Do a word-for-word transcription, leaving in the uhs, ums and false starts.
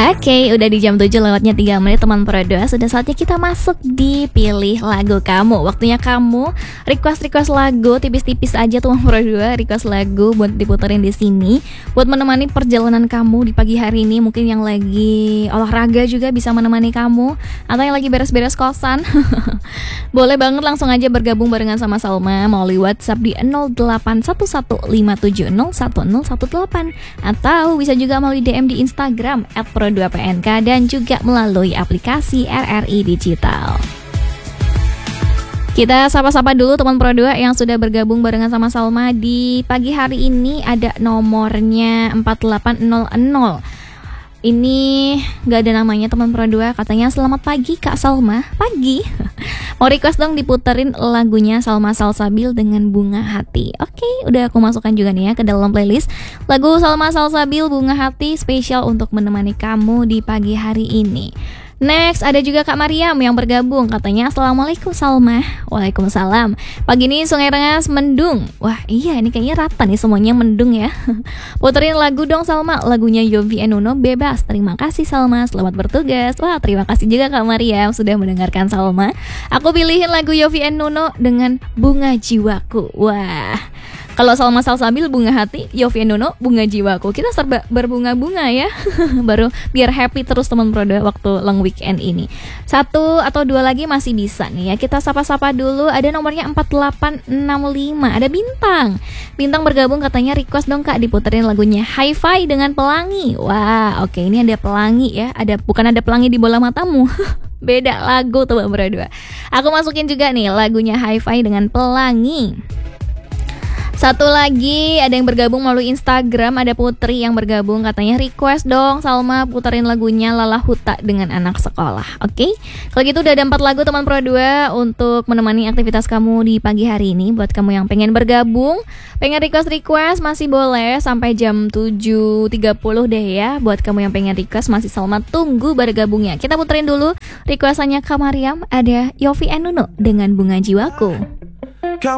Oke, udah di jam tujuh lewatnya tiga menit teman Pro dua. Sudah saatnya kita masuk di pilih lagu kamu. Waktunya kamu request-request lagu tipis-tipis aja teman Pro dua, request lagu buat diputerin di sini buat menemani perjalanan kamu di pagi hari ini. Mungkin yang lagi olahraga juga bisa menemani kamu, atau yang lagi beres-beres kosan. Boleh banget langsung aja bergabung barengan sama Salma melalui WhatsApp di nol delapan satu satu lima tujuh nol satu nol satu delapan, atau bisa juga melalui D M di Instagram et pro dua p n k dan juga melalui aplikasi R R I Digital. Kita sapa-sapa dulu teman Pro dua yang sudah bergabung barengan sama Salma di pagi hari ini. Ada nomornya empat delapan nol nol. Ini gak ada namanya teman Pro dua, katanya selamat pagi Kak Salma. Pagi. Mau request dong diputerin lagunya Salma Salsabil dengan Bunga Hati. Oke, udah aku masukkan juga nih ya ke dalam playlist lagu Salma Salsabil Bunga Hati, spesial untuk menemani kamu di pagi hari ini. Next, ada juga Kak Mariam yang bergabung, katanya Assalamualaikum Salma. Waalaikumsalam. Pagi ini Sungai Rengas mendung. Wah iya, ini kayaknya rata nih semuanya mendung ya. Puterin lagu dong Salma, lagunya Yovie and Nuno Bebas. Terima kasih Salma, selamat bertugas. Wah terima kasih juga Kak Mariam sudah mendengarkan Salma. Aku pilihin lagu Yovie and Nuno dengan Bunga Jiwaku. Wah, kalau Salma Salsabil Bunga Hati, Yovie and Nuno Bunga Jiwaku. Kita serba berbunga-bunga ya. Baru biar happy terus teman Pro dua waktu long weekend ini. Satu atau dua lagi masih bisa nih ya. Kita sapa-sapa dulu. Ada nomornya empat delapan enam lima. Ada Bintang. Bintang bergabung, katanya request dong Kak diputerin lagunya Hi-Fi dengan Pelangi. Wah, oke, ini ada pelangi ya. Ada bukan ada pelangi di bola matamu. Beda lagu teman Pro dua. Aku masukin juga nih lagunya Hi-Fi dengan Pelangi. Satu lagi ada yang bergabung melalui Instagram, ada Putri yang bergabung, katanya request dong Salma puterin lagunya Lala Huta dengan Anak Sekolah. Oke, kalau gitu udah ada empat lagu teman Pro dua untuk menemani aktivitas kamu di pagi hari ini. Buat kamu yang pengen bergabung, pengen request-request masih boleh sampai jam tujuh tiga puluh deh ya. Buat kamu yang pengen request masih Salma tunggu bergabungnya. Kita puterin dulu requestannya Kak Mariam, ada Yovie and Nuno dengan Bunga Jiwaku.